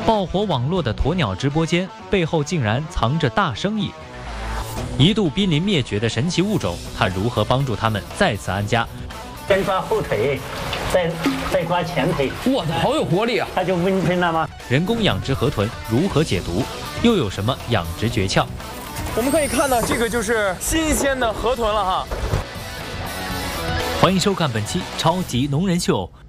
爆火网络的鸵鸟直播间背后竟然藏着大生意。一度濒临灭绝的神奇物种，它如何帮助它们再次安家？ 先抓后腿，再抓前腿， 哇，好有活力啊！ 它就温吞了吗？ 人工养殖河豚如何解毒？又有什么养殖诀窍？ 我们可以看到，这个就是新鲜的河豚了哈。 欢迎收看本期《超级农人秀》，